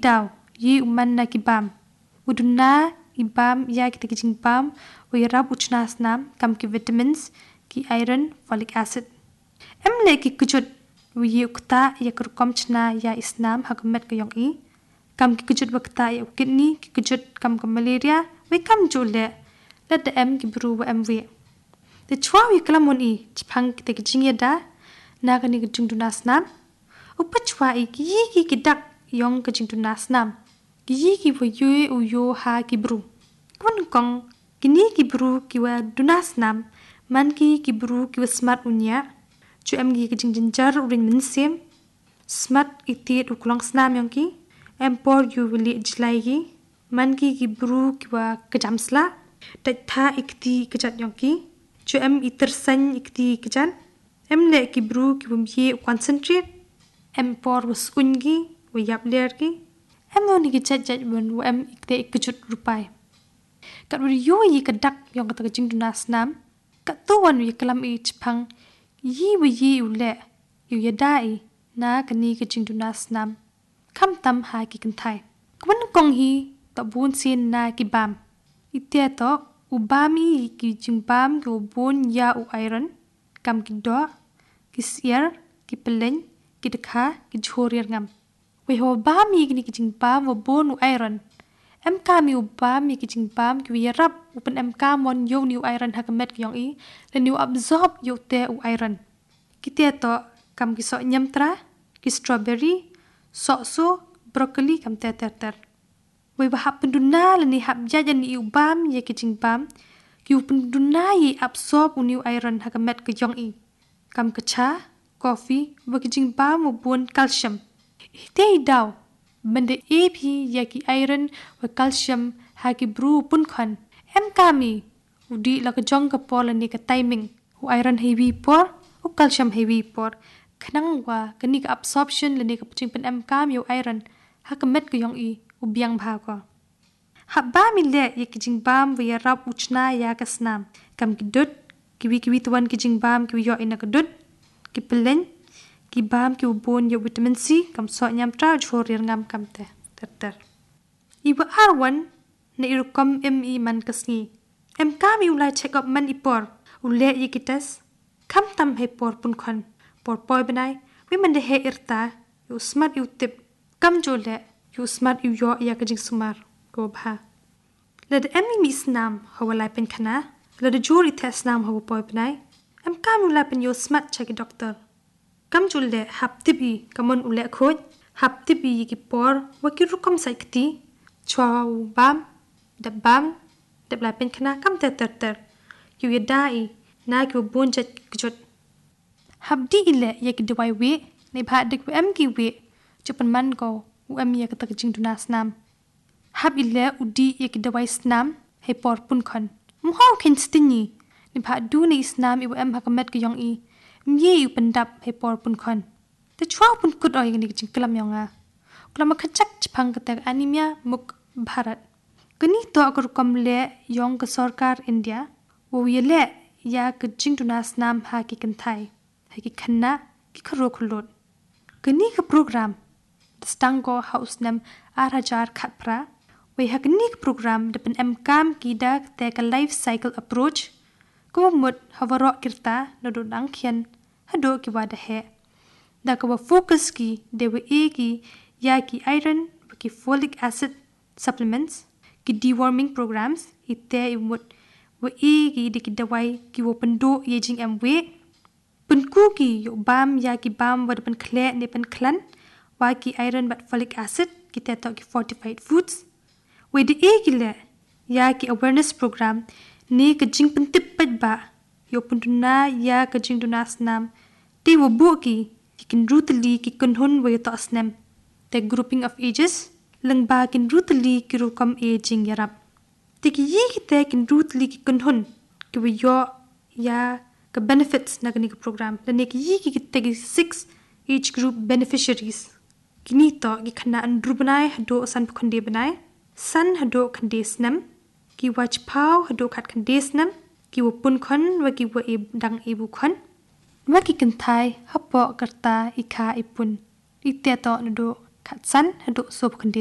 daw yi uman na kibam. Uduna ibam ya kita kijing bam wirab uchna snam kam ki vitamins ki iron folic acid. Emle ki kujut wi ukta ya kurkom chna ya isnam hakamet ke yong i. Kam ki kujut wakta ya kidney ki kujut kam ke malaria wi kam jule. Let the em ki bru wa mw. The chwa wi kalamun i chpang kita kijing ya da na kani kijing duna snam. Upachwa i ki kidak yong kijing duna snam. Ki wa yue u yo ha ki bru. Kwan kong kini ki bru ki wa duna snam man ki bru ki wa smart unya. Chu em gi kijing jinjar uring minsim. Smart iti ukulang snam yong ki. Empor yu wili jlai ki. Man ki bru ki wa kejamsla. Dat tha ikti kejat yong ki. Chu em itersan ikti kejan. Em le ki bru ki wa mye concentrate. Empor was ungi wa yap ler ki. Em no ni kejat jat wan wa em ikte ikejut rupai. Kat wari yu yi kedak yong kata kijing duna snam. Kat tu wan wi kelam i chpang. Yi ule yu yadai na kani kijing duna snam. Kam tam ha ki kentai. Kwan kong hi tak bun sin na ki bam. Itia to ubami ki jing bam ki ubun ya u iron. Kam ki do, ki sier, ki peleng, ki dekha, ki jhorir ngam. Wei ho bami ki jing bam ubun u iron. Em kami ubami ki jing bam ki wirap upan em kamon yo ni u iron hakamet ki yong i. Dan yu absorb yo te u iron. Kitia to kam ki sok nyamtra, ki strawberry, sok broccoli kam ter. Wei bahap penduna lani hap jajan ni ubam ye ki jing bam. Ki penduna ye absorb u ni u iron hakamet ki yong i. Kam ke cha, coffee, wa ki jing bam ubun calcium. Ite daw. Benda AP ya ki iron wa calcium ha ki bru pun khan. Em kami udi la ke jong ke por la ni ke timing. U iron heavy por, u calcium heavy por. Khnang wa kani ke absorption la ni ke puching pen em kam yu iron ha ke met ke yong i u biang bha ko. Ha ba mi le ye ki jing bam wa ya rap uchna ya ke snam. Kam ki dut, kiwi tuan ki jing bam ki yo ina ke dut, ki peleng, ki bam ki ubon yo vitamin C kam so nyam tra jhorir ngam kam te ter. Iwa arwan na irukom ME man kasngi. Em kami ulai check up man ipor. Ule ye kitas kam tam he por pun khon. Por poi benai we man de he irta yu smart yu tip kam jole yu smart yu yo ya ka jing sumar go bha. Lad ME mi snam hawalai pen khana. Lad jori test nam hawa poi benai. Em kami ulai pen yo smart check doctor. Kam jule hap tibi kamon ule khoj hap tibi ki por wa ki rukom saikti chwa bam dab la pen khana kam ter yu yadai na ki bon jet kjot hap di ile ye ki dawai we ne bha dik em ki we chupan man ko u em ye ka tak jing duna snam hap ile udi ye ki dawai snam he por pun khon mho khin stini ne bha du ne snam i em hakamet ki yong i mye yu pendap he por pun khon te chwa pun kut oi ni jing klam yonga klama khachak chphang ka anemia muk bharat kani to akur komle yong ka sarkar india wo yele ya ka jing duna snam ha ki kanthai ha ki khanna ki kharo khulot kani ka program the stango house nam 8000 khatpra we ha kani ka program de pen em kam ki da te ka life cycle approach ko mut havaro kirta no do dang khian hado ki wada he da ka focus ki de we e ki ya ki iron ki folic acid supplements ki deworming programs ite imut we e ki de ki dawai ki wo pendo aging em we pen ku ki yo bam ya ki bam wad pen khle ne pen klan wa ki iron but folic acid ki te to ki fortified foods we de e ki le ya ki awareness program ne ka jing pen tip pat ba yo penduna ya ka jing duna snam te wo bu ki kin rutli ki kunhun we to snam the grouping of ages lang ba kin rutli ki rukom aging yarap te ki yi ki te kin rutli ki kunhun ki we yo ya ka benefits na kani ka program la ne ki yi ki te ki 6 age group beneficiaries kini to ki khana andru banai hado san khande banai san hado khande snam ki watch pau hado khat khande snam ki wo pun khon wa ki wo e dang e bu khon wa ki kan thai hapo karta ikha ipun ite to do khat san hado sob khande